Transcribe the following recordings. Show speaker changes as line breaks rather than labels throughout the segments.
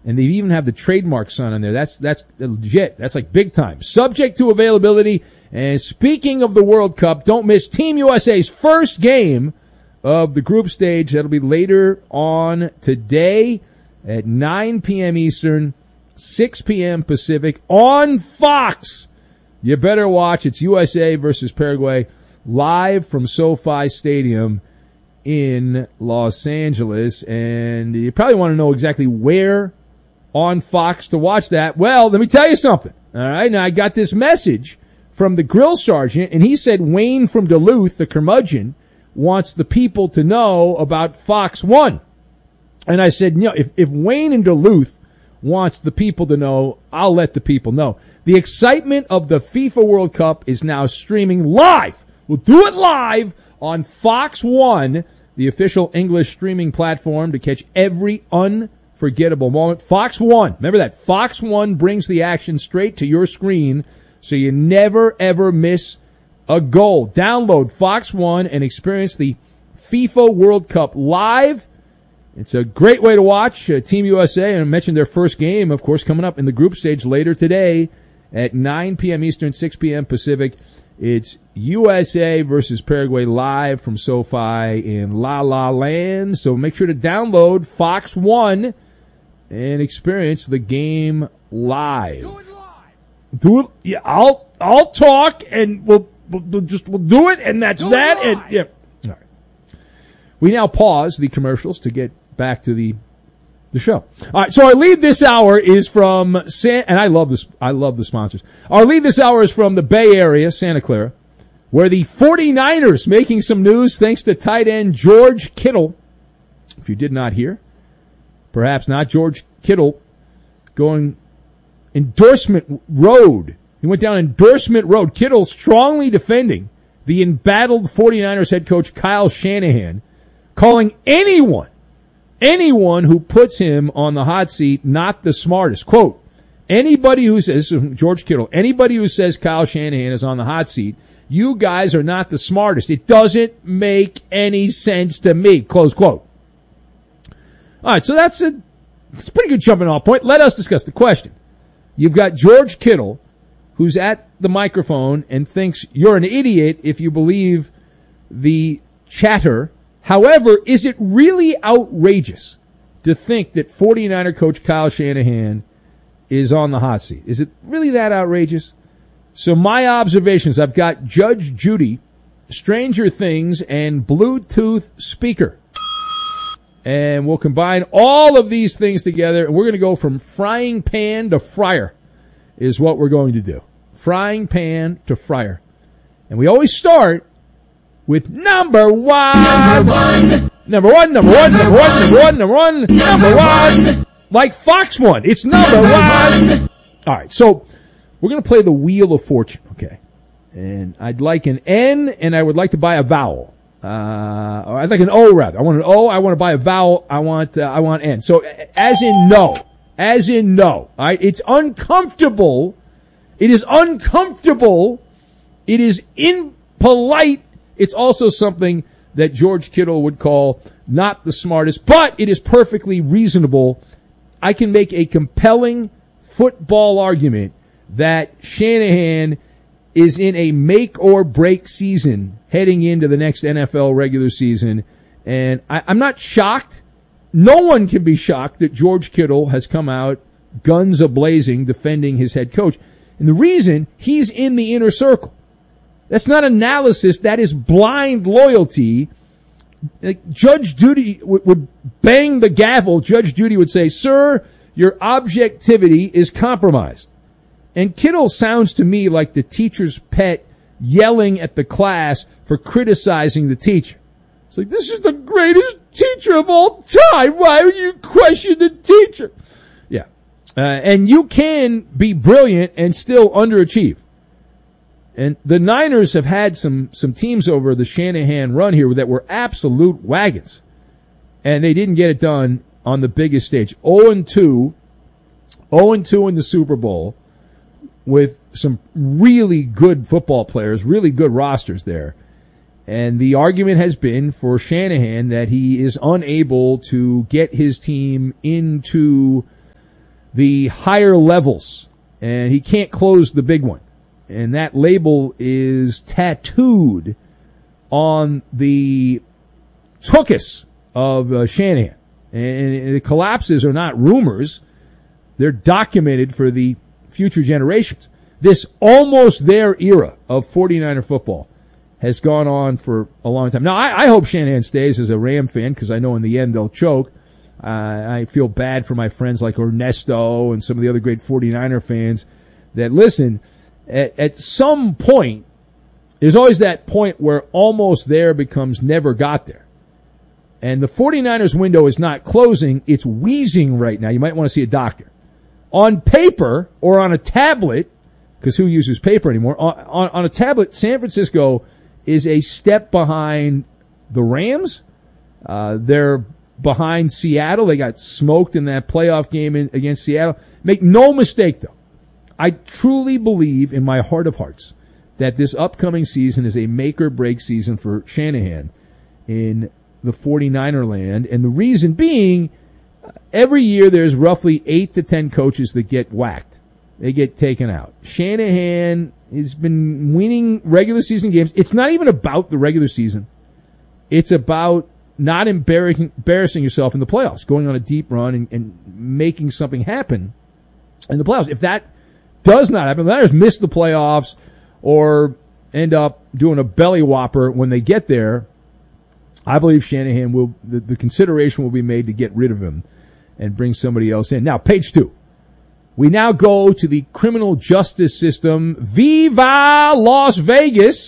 And they even have the trademark sign on there. That's legit. That's like big time. Subject to availability. And speaking of the World Cup, don't miss Team USA's first game of the group stage. That'll be later on today at 9 p.m. Eastern, 6 p.m. Pacific on Fox. You better watch. It's USA versus Paraguay live from SoFi Stadium in Los Angeles. And you probably want to know exactly where on Fox to watch that. Well, let me tell you something. All right. Now, I got this message from the grill sergeant, and he said Wayne from Duluth, the curmudgeon, wants the people to know about Fox 1. And I said, if Wayne in Duluth wants the people to know, I'll let the people know. The excitement of the FIFA World Cup is now streaming live. We'll do it live on Fox 1, the official English streaming platform to catch every unforgettable moment. Fox 1. Remember that. Fox 1 brings the action straight to your screen so you never, ever miss a goal. Download Fox 1 and experience the FIFA World Cup live. It's a great way to watch Team USA, and I mentioned their first game, of course, coming up in the group stage later today at 9 p.m. Eastern, 6 p.m. Pacific. It's USA versus Paraguay live from SoFi in La La Land. So make sure to download Fox 1 and experience the game live.
Do it live.
Do it. Yeah, I'll talk, and we'll do it, and that's that. And yeah. All right. We now pause the commercials to get back to the show. All right. So our lead this hour is from and I love this. I love the sponsors. Our lead this hour is from the Bay Area, Santa Clara, where the 49ers making some news thanks to tight end George Kittle. If you did not hear, perhaps not. George Kittle going endorsement road. He went down endorsement road. Kittle strongly defending the embattled 49ers head coach Kyle Shanahan, calling anyone who puts him on the hot seat not the smartest. Quote, anybody who says, this is George Kittle, anybody who says Kyle Shanahan is on the hot seat, you guys are not the smartest. It doesn't make any sense to me. Close quote. All right, so that's a pretty good jumping off point. Let us discuss the question. You've got George Kittle, who's at the microphone and thinks you're an idiot if you believe the chatter. However, is it really outrageous to think that 49er coach Kyle Shanahan is on the hot seat? Is it really that outrageous? So my observations, I've got Judge Judy, Stranger Things, and Bluetooth speaker. And we'll combine all of these things together, and we're going to go from frying pan to fryer is what we're going to do. Frying pan to fryer. And we always start with number one. Number one. Like Fox 1. It's number one. All right, so we're going to play the Wheel of Fortune, okay? And I'd like an N, and I would like to buy a vowel. Or I'd like an O, rather. I want an O. I want to buy a vowel. I want N. So, as in no. All right? It's uncomfortable. It is uncomfortable. It is impolite. It's also something that George Kittle would call not the smartest, but it is perfectly reasonable. I can make a compelling football argument that Shanahan is in a make or break season heading into the next NFL regular season. And I'm not shocked. No one can be shocked that George Kittle has come out guns a-blazing defending his head coach. And the reason, he's in the inner circle. That's not analysis. That is blind loyalty. Like Judge Judy would bang the gavel. Judge Judy would say, sir, your objectivity is compromised. And Kittle sounds to me like the teacher's pet yelling at the class for criticizing the teacher. It's like, this is the greatest teacher of all time. Why would you question the teacher? Yeah. And you can be brilliant and still underachieve. And the Niners have had some teams over the Shanahan run here that were absolute wagons. And they didn't get it done on the biggest stage. 0-2 in the Super Bowl with some really good football players, really good rosters there. And the argument has been for Shanahan that he is unable to get his team into the higher levels, and he can't close the big one. And that label is tattooed on the tuchus of Shanahan. And the collapses are not rumors. They're documented for the future generations. This almost there era of 49er football has gone on for a long time. Now, I hope Shanahan stays as a Ram fan because I know in the end they'll choke. I feel bad for my friends like Ernesto and some of the other great 49er fans that listen. At some point, there's always that point where almost there becomes never got there. And the 49ers window is not closing. It's wheezing right now. You might want to see a doctor. On paper or on a tablet, because who uses paper anymore? On a tablet, San Francisco is a step behind the Rams. They're behind Seattle. They got smoked in that playoff game against Seattle. Make no mistake, though. I truly believe in my heart of hearts that this upcoming season is a make-or-break season for Shanahan in the 49er land. And the reason being, every year there's roughly 8 to 10 coaches that get whacked. They get taken out. Shanahan has been winning regular season games. It's not even about the regular season. It's about not embarrassing yourself in the playoffs, going on a deep run and making something happen in the playoffs. If that does not happen, the Niners miss the playoffs or end up doing a belly whopper when they get there, I believe Shanahan will, the consideration will be made to get rid of him and bring somebody else in. Now, page 2. We now go to the criminal justice system. Viva Las Vegas!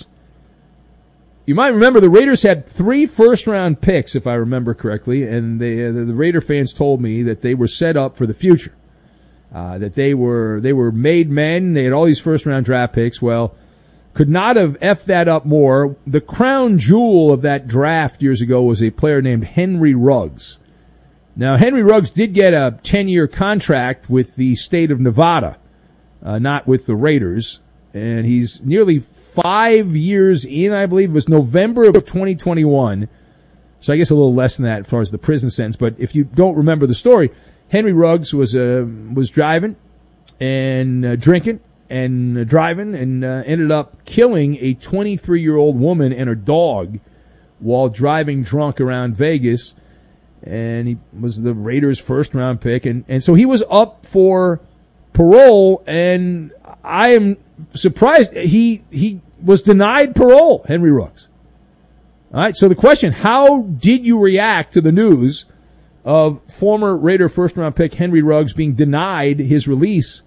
You might remember the Raiders had 3 first-round picks, if I remember correctly, and the Raider fans told me that they were set up for the future. That they were made men. They had all these first-round draft picks. Well, could not have effed that up more. The crown jewel of that draft years ago was a player named Henry Ruggs. Now, Henry Ruggs did get a 10-year contract with the state of Nevada, not with the Raiders. And he's nearly 5 years in, I believe. It was November of 2021. So I guess a little less than that as far as the prison sentence. But if you don't remember the story, Henry Ruggs was driving and drinking and driving and ended up killing a 23-year-old woman and her dog while driving drunk around Vegas. And he was the Raiders' first-round pick. And so he was up for parole, and I am surprised he was denied parole, Henry Ruggs. All right, so the question, how did you react to the news of former Raider first-round pick Henry Ruggs being denied his release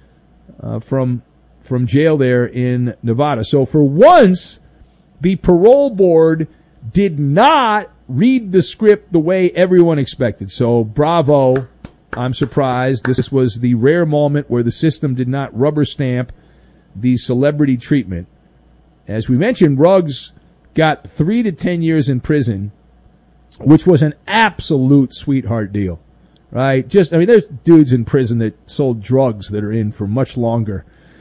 from jail there in Nevada? So for once, the parole board did not read the script the way everyone expected. So bravo. I'm surprised. This was the rare moment where the system did not rubber stamp the celebrity treatment. As we mentioned, Ruggs got 3 to 10 years in prison, which was an absolute sweetheart deal, right? There's dudes in prison that sold drugs that are in for much longer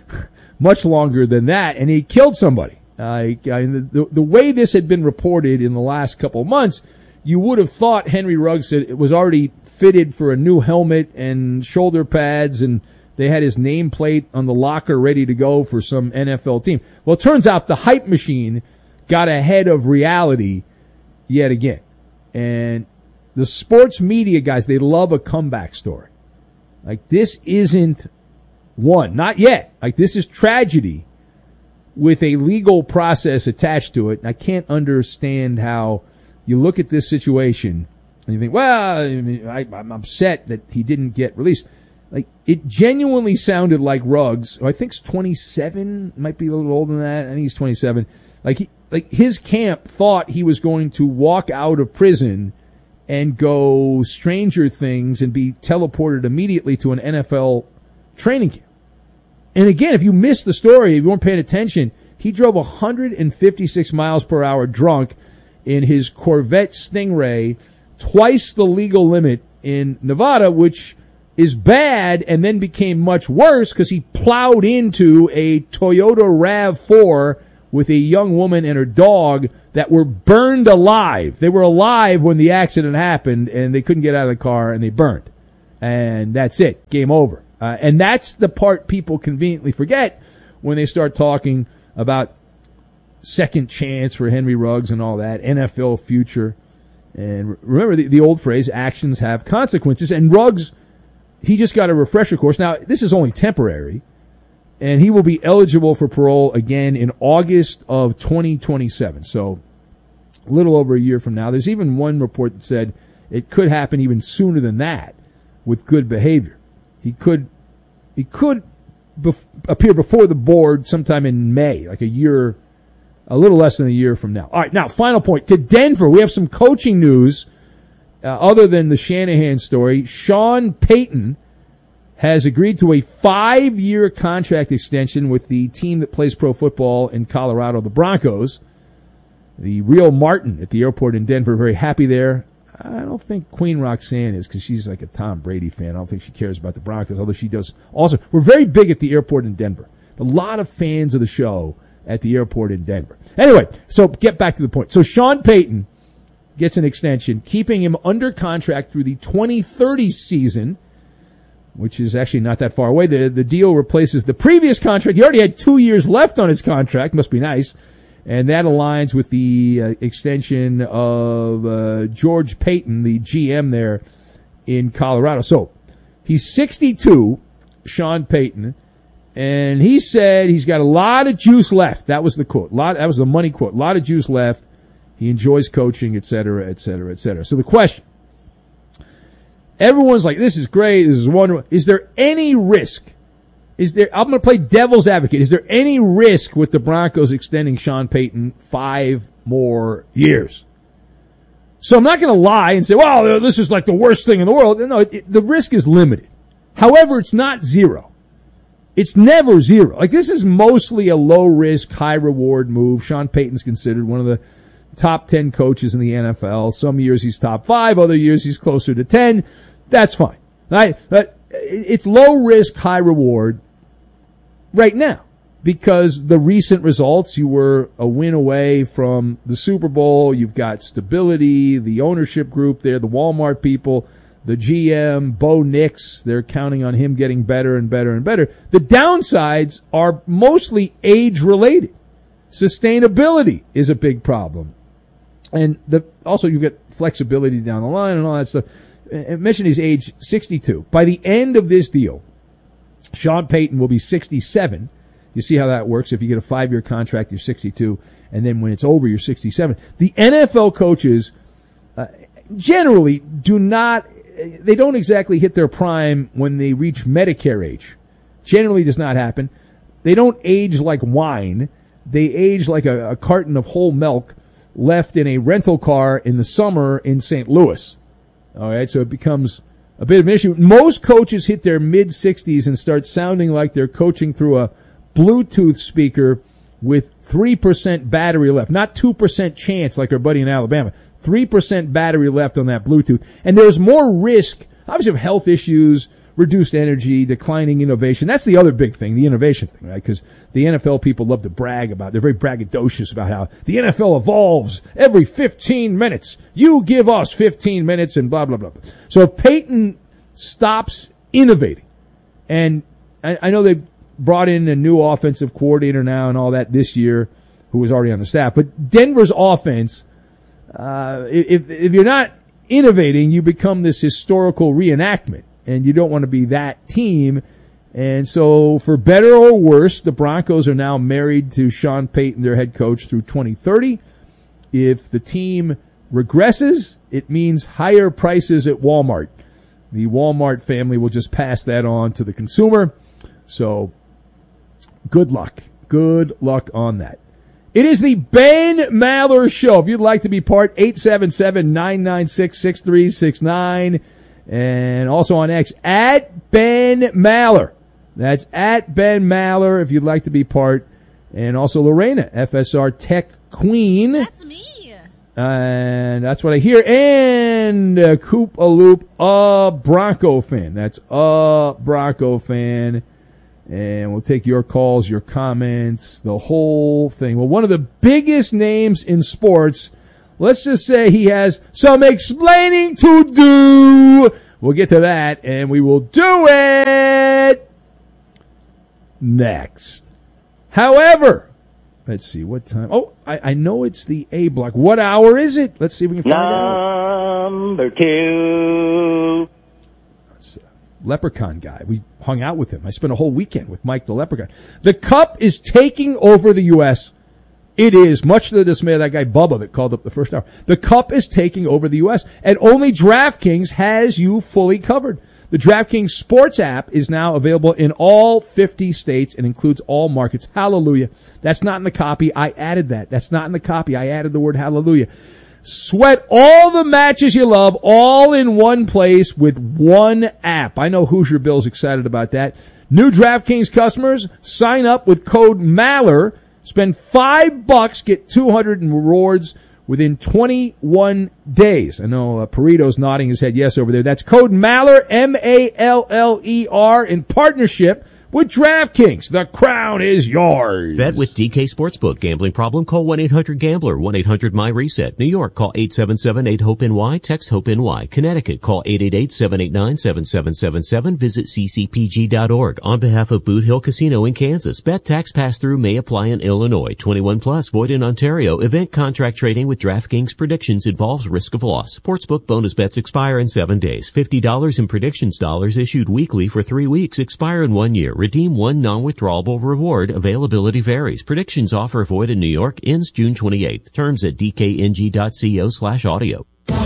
than that, and he killed somebody. The way this had been reported in the last couple of months, you would have thought Henry Ruggs was already fitted for a new helmet and shoulder pads, and they had his nameplate on the locker ready to go for some NFL team. Well, it turns out the hype machine got ahead of reality yet again. And the sports media guys, they love a comeback story. Like, this isn't one. Not yet. Like, this is tragedy with a legal process attached to it. I can't understand how you look at this situation and you think, well, I'm upset that he didn't get released. Like, it genuinely sounded like Ruggs, who I think's 27, might be a little older than that. I think he's 27. Like his camp thought he was going to walk out of prison and go Stranger Things and be teleported immediately to an NFL training camp. And again, if you missed the story, if you weren't paying attention, he drove 156 miles per hour drunk in his Corvette Stingray, twice the legal limit in Nevada, which is bad, and then became much worse because he plowed into a Toyota RAV4 with a young woman and her dog that were burned alive. They were alive when the accident happened, and they couldn't get out of the car, and they burned. and that's it. Game over. And that's the part people conveniently forget when they start talking about second chance for Henry Ruggs and all that, NFL future. And remember the old phrase, actions have consequences. And Ruggs, he just got a refresher course. Now, this is only temporary, and he will be eligible for parole again in August of 2027. So a little over a year from now. There's even one report that said it could happen even sooner than that with good behavior. He could appear before the board sometime in May, like a little less than a year from now. All right, now, final point. To Denver, we have some coaching news other than the Shanahan story. Sean Payton has agreed to a 5-year contract extension with the team that plays pro football in Colorado, the Broncos. The real Martin at the airport in Denver, very happy there. I don't think Queen Roxanne is, because she's like a Tom Brady fan. I don't think she cares about the Broncos, although she does also. We're very big at the airport in Denver. A lot of fans of the show at the airport in Denver. Anyway, so get back to the point. So Sean Payton gets an extension, keeping him under contract through the 2030 season, which is actually not that far away. The deal replaces the previous contract. He already had 2 years left on his contract. Must be nice. And that aligns with the extension of George Payton, the GM there in Colorado. So he's 62, Sean Payton, and he said he's got a lot of juice left. That was the quote. That was the money quote. A lot of juice left. He enjoys coaching, et cetera, et cetera, et cetera. So the question, everyone's like, this is great, this is wonderful. Is there any risk? I'm going to play devil's advocate. Is there any risk with the Broncos extending Sean Payton 5 more years? So I'm not going to lie and say, well, this is like the worst thing in the world. No, the risk is limited. However, it's not zero. It's never zero. Like, this is mostly a low-risk, high-reward move. Sean Payton's considered one of the top 10 coaches in the NFL. Some years he's top 5. Other years he's closer to 10. That's fine. Right? But it's low-risk, high-reward right now, because the recent results, you were a win away from the Super Bowl. You've got stability, the ownership group there, the Walmart people, the GM, Bo Nix, they're counting on him getting better and better and better. The downsides are mostly age-related. Sustainability is a big problem. And also you've got flexibility down the line and all that stuff. I mentioned he's age 62. By the end of this deal, Sean Payton will be 67. You see how that works. If you get a 5-year contract, you're 62. And then when it's over, you're 67. The NFL coaches generally they don't exactly hit their prime when they reach Medicare age. Generally does not happen. They don't age like wine. They age like a carton of whole milk left in a rental car in the summer in St. Louis. All right, so it becomes a bit of an issue. Most coaches hit their mid-60s and start sounding like they're coaching through a Bluetooth speaker with 3% battery left. Not 2% chance like our buddy in Alabama. 3% battery left on that Bluetooth. And there's more risk, obviously, of health issues, reduced energy, declining innovation. That's the other big thing, the innovation thing, right? Because the NFL people love to brag about, they're very braggadocious about how the NFL evolves every 15 minutes. You give us 15 minutes and blah, blah, blah. So if Payton stops innovating, and I know they brought in a new offensive coordinator now and all that this year, who was already on the staff, but Denver's offense, if you're not innovating, you become this historical reenactment. And you don't want to be that team. And so, for better or worse, the Broncos are now married to Sean Payton, their head coach, through 2030. If the team regresses, it means higher prices at Walmart. The Walmart family will just pass that on to the consumer. So, good luck. Good luck on that. It is the Ben Maller Show. If you'd like to be part, 877-996-6369. And also on X, at Ben Maller. That's at Ben Maller if you'd like to be part. And also Lorena, FSR Tech Queen.
That's me.
And that's what I hear. And Coop a Loop, a Bronco fan. That's a Bronco fan. And we'll take your calls, your comments, the whole thing. Well, one of the biggest names in sports, let's just say he has some explaining to do. We'll get to that, and we will do it next. However, let's see, what time? Oh, I know it's the A block. What hour is it? Let's see if we can find out.
Number 2.
Leprechaun guy. We hung out with him. I spent a whole weekend with Mike the Leprechaun. The Cup is taking over the U.S. It is, much to the dismay of that guy Bubba that called up the first hour. The Cup is taking over the U.S., and only DraftKings has you fully covered. The DraftKings Sports app is now available in all 50 states and includes all markets. Hallelujah. That's not in the copy. I added that. That's not in the copy. I added the word hallelujah. Sweat all the matches you love all in one place with one app. I know Hoosier Bill's excited about that. New DraftKings customers, sign up with code MALLER. Spend $5, get 200 in rewards within 21 days. I know Perito's nodding his head yes over there. That's code MALLER, MALLER, in partnership with DraftKings. The crown is yours.
Bet with DK Sportsbook. Gambling problem? Call 1-800-GAMBLER. 1-800-MY-RESET. New York, call 877-8-HOPE-NY. Text HOPE-NY. Connecticut, call 888-789-7777. Visit ccpg.org. On behalf of Boot Hill Casino in Kansas, bet tax pass-through may apply in Illinois. 21 plus, void in Ontario. Event contract trading with DraftKings predictions involves risk of loss. Sportsbook bonus bets expire in 7 days. $50 in predictions dollars issued weekly for 3 weeks. Expire in 1 year. Redeem one non-withdrawable reward. Availability varies. Predictions offer void in New York. Ends June 28th. Terms at dkng.co/audio.
Di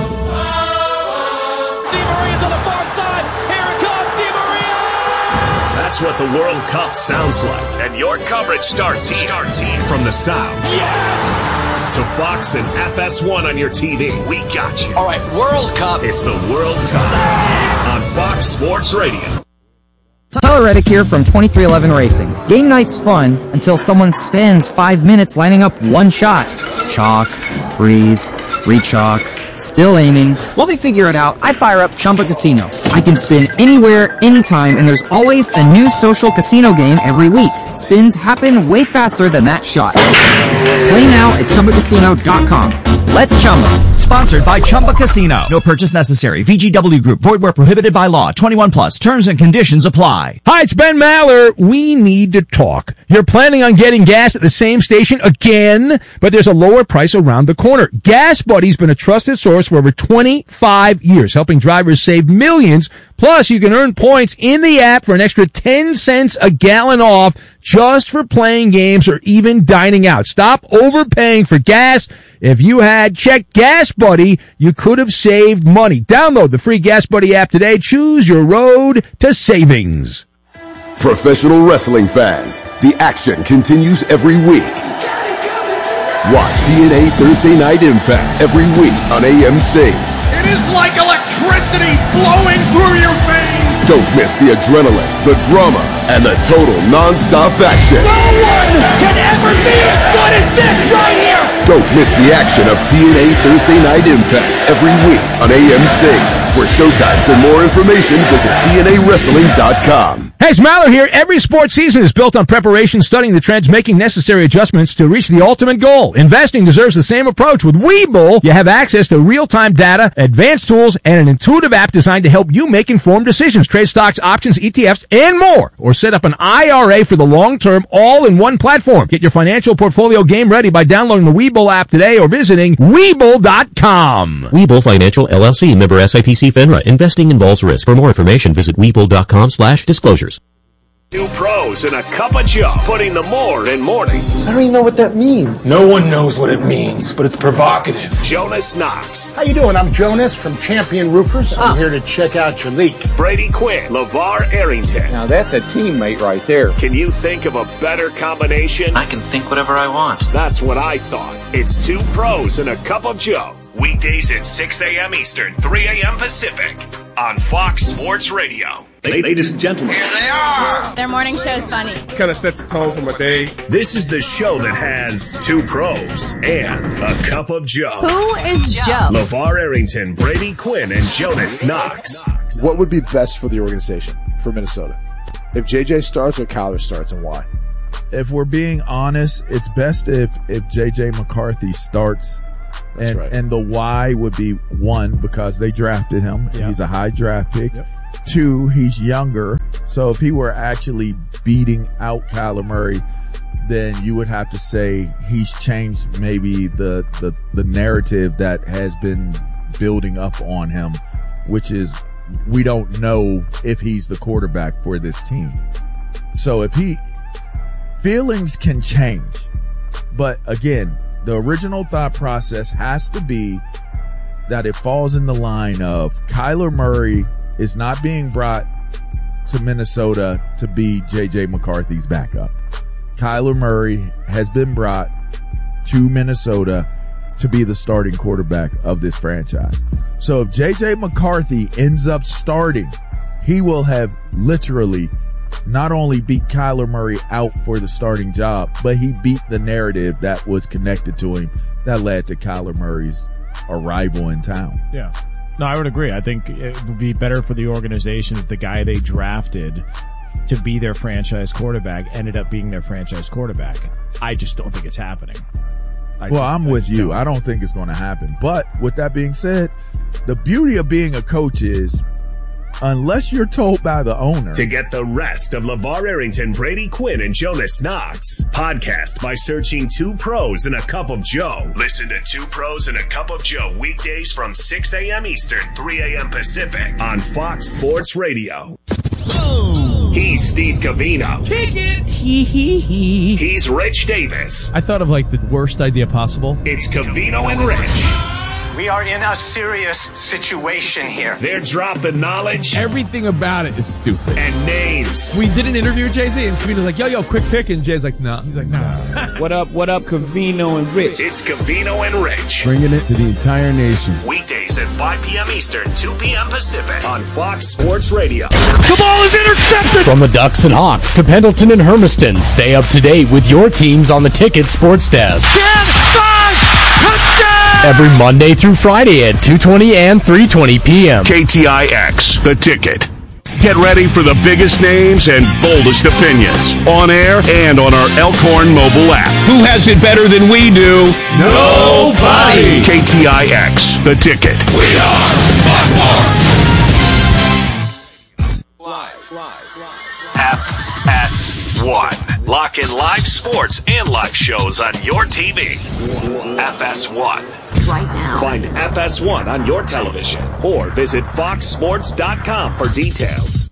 Maria's on the far side. Here it comes, Di Maria!
That's what the World Cup sounds like. And your coverage starts here. From the sounds.
Yes!
To Fox and FS1 on your TV. We got you.
All right, World Cup.
It's the World Cup on Fox Sports Radio.
Tyler Reddick here from 2311 Racing. Game night's fun until someone spends 5 minutes lining up one shot. Chalk, breathe, re-chalk, still aiming. While they figure it out, I fire up Chumba Casino. I can spin anywhere, anytime, and there's always a new social casino game every week. Spins happen way faster than that shot. Play now at ChumbaCasino.com. Let's Chumba.
Sponsored by Chumba Casino. No purchase necessary. VGW Group. Void where prohibited by law. 21 plus. Terms and conditions apply.
Hi, it's Ben Maller. We need to talk. You're planning on getting gas at the same station again, but there's a lower price around the corner. Gas Buddy's been a trusted source for over 25 years, helping drivers save millions. Plus, you can earn points in the app for an extra 10 cents a gallon off just for playing games or even dining out. Stop overpaying for gas. If you had checked Gas Buddy, you could have saved money. Download the free Gas Buddy app today. Choose your road to savings.
Professional wrestling fans, the action continues every week. Watch TNA Thursday Night Impact every week on AMC.
It is like electricity flowing through your veins.
Don't miss the adrenaline, the drama, and the total non-stop action.
No one can ever be as good as this right here.
Don't miss the action of TNA Thursday Night Impact every week on AMC. For showtimes and more information, visit TNAWrestling.com.
Hey, it's Maller here. Every sports season is built on preparation, studying the trends, making necessary adjustments to reach the ultimate goal. Investing deserves the same approach. With Webull, you have access to real-time data, advanced tools, and an intuitive app designed to help you make informed decisions. Trade stocks, options, ETFs, and more. Or set up an IRA for the long term, all in one platform. Get your financial portfolio game ready by downloading the Webull app today or visiting Webull.com.
Webull Financial LLC, member SIPC FINRA. Investing involves risk. For more information, visit Webull.com/disclosures.
Two pros and a cup of Joe, putting the more in mornings.
I don't even know what that means.
No one knows what it means, but it's provocative.
Jonas Knox.
How you doing? I'm Jonas from Champion Roofers. I'm here to check out your leak.
Brady Quinn. LeVar Arrington.
Now that's a teammate right there.
Can you think of a better combination?
I can think whatever I want.
That's what I thought. It's two pros and a cup of Joe. Weekdays at 6 a.m. Eastern, 3 a.m. Pacific on Fox Sports Radio. Ladies and gentlemen.
Here they are.
Their morning show is funny.
Kind of set the tone for my day.
This is the show that has two pros and a cup of Joe.
Who is Joe?
LeVar Arrington, Brady Quinn, and Jonas Knox.
What would be best for the organization, for Minnesota? If JJ starts or Kyler starts, and why?
If we're being honest, it's best if JJ McCarthy starts
That's right.
And the why would be 1, because they drafted him.
Yeah.
He's a high draft pick.
Yep.
2, he's younger. So if he were actually beating out Kyler Murray, then you would have to say he's changed maybe the narrative that has been building up on him, which is we don't know if he's the quarterback for this team. So feelings can change. But again, the original thought process has to be that it falls in the line of Kyler Murray is not being brought to Minnesota to be J.J. McCarthy's backup. Kyler Murray has been brought to Minnesota to be the starting quarterback of this franchise. So if J.J. McCarthy ends up starting, he will have literally not only beat Kyler Murray out for the starting job, but he beat the narrative that was connected to him that led to Kyler Murray's arrival in town.
Yeah. No, I would agree. I think it would be better for the organization if the guy they drafted to be their franchise quarterback ended up being their franchise quarterback. I just don't think it's happening.
I'm with you. I don't think it's going to happen. But with that being said, the beauty of being a coach is unless you're told by the owner.
To get the rest of LeVar Arrington, Brady Quinn, and Jonas Knox, podcast by searching 2 Pros and a Cup of Joe. Listen to 2 Pros and a Cup of Joe weekdays from 6 a.m. Eastern, 3 a.m. Pacific on Fox Sports Radio. He's Steve Covino.
Kick it! Hee.
He's Rich Davis.
I thought of like the worst idea possible.
It's Covino and Rich.
We are in a serious situation here.
They're dropping knowledge.
Everything about it is stupid.
And names.
We did an interview with Jay-Z, and Covino's like, yo, quick pick. And Jay's like, no. He's like, no.
What up, Covino and Rich?
It's Covino and Rich.
Bringing it to the entire nation.
Weekdays at 5 p.m. Eastern, 2 p.m. Pacific on Fox Sports Radio.
The ball is intercepted!
From the Ducks and Hawks to Pendleton and Hermiston, stay up to date with your teams on the Ticket Sports Desk.
10, 5, touchdown!
Every Monday through Friday at 2:20 and 3:20 p.m.
KTIX, The Ticket. Get ready for the biggest names and boldest opinions on air and on our Elkhorn mobile app.
Who has it better than we do?
Nobody! KTIX, The Ticket.
We are
FS1. Lock in live sports and live shows on your TV. FS1.
Right now.
Find FS1 on your television or visit foxsports.com for details.